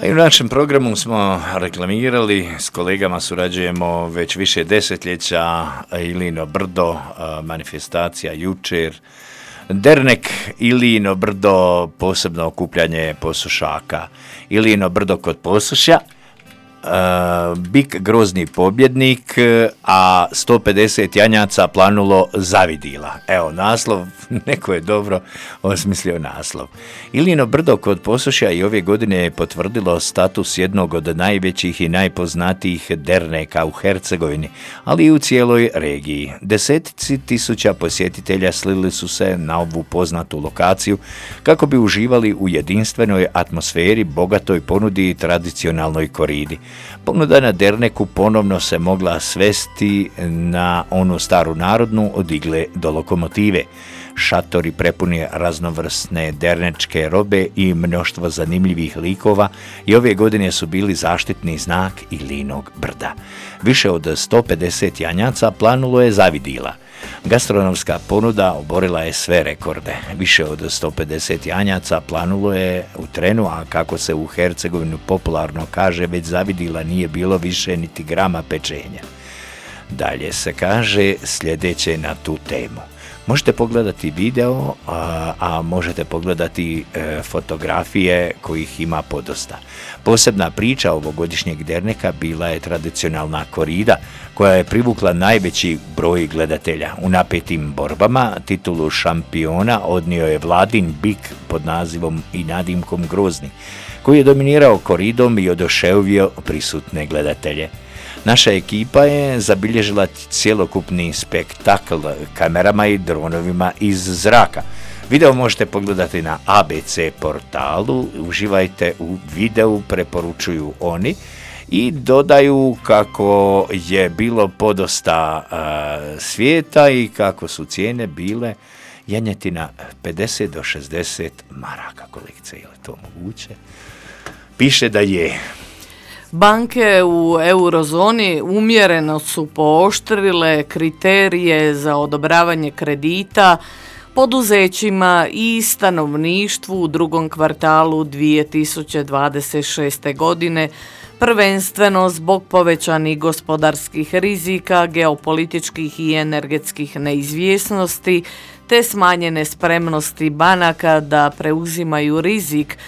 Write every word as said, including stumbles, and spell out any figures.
A i u našem programu smo reklamirali, s kolegama surađujemo već više desetljeća, Ilino brdo, manifestacija jučer, dernek Ilino brdo, posebno okupljanje posušaka. Ilino brdo kod Posušja, Uh, Bik grozni pobjednik, a sto pedeset janjaca planulo zavidila. Evo naslov, neko je dobro osmislio naslov. Ilino brdo kod Posušja i ove godine je potvrdilo status jednog od najvećih i najpoznatijih derneka u Hercegovini, ali i u cijeloj regiji. Desetici tisuća posjetitelja slili su se na ovu poznatu lokaciju kako bi uživali u jedinstvenoj atmosferi, bogatoj ponudi i tradicionalnoj koridi. Ponuda na derneku ponovno se mogla svesti na onu staru narodnu od igle do lokomotive. Šatori prepuni raznovrsne dernečke robe i mnoštvo zanimljivih likova i ove godine su bili zaštitni znak Ilinog brda. Više od sto pedeset janjaca planulo je zavidila. Gastronomska ponuda oborila je sve rekorde. Više od sto pedeset janjaca planulo je u trenu, a kako se u Hercegovini popularno kaže, već zavidila nije bilo više niti grama pečenja. Dalje se kaže sljedeće na tu temu. Možete pogledati video, a, a možete pogledati e, fotografije kojih ima podosta. Posebna priča ovogodišnjeg derneka bila je tradicionalna korida, koja je privukla najveći broj gledatelja. U napetim borbama titulu šampiona odnio je Vladin bik pod nazivom i nadimkom Grozni, koji je dominirao koridom i oduševio prisutne gledatelje. Naša ekipa je zabilježila cjelokupni spektakl kamerama i dronovima iz zraka. Video možete pogledati na A B C portalu, uživajte u videu, preporučuju oni i dodaju kako je bilo podosta uh, svijeta i kako su cijene bile janjetina pedeset do šezdeset maraka, kolegice, je li to moguće? Piše da je. Banke u eurozoni umjereno su pooštrile kriterije za odobravanje kredita poduzećima i stanovništvu u drugom kvartalu dvije tisuće dvadeset šeste. godine, prvenstveno zbog povećanih gospodarskih rizika, geopolitičkih i energetskih neizvjesnosti te smanjene spremnosti banaka da preuzimaju rizik